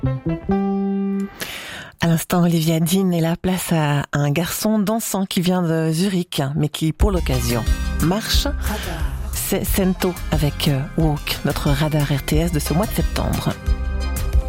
À l'instant, Olivia Dean est la place à un garçon dansant qui vient de Zurich, mais qui, pour l'occasion, marche. C'est Sento avec Walk, notre radar RTS de ce mois de septembre.